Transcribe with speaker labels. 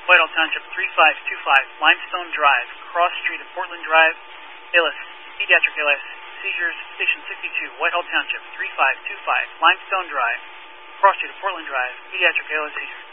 Speaker 1: Whitehall Township 3525, Limestone Drive, cross street of Portland Drive, ALS, pediatric ALS, seizures, Station 62, Whitehall Township 3525, Limestone Drive, cross street of Portland Drive, pediatric ALS seizures.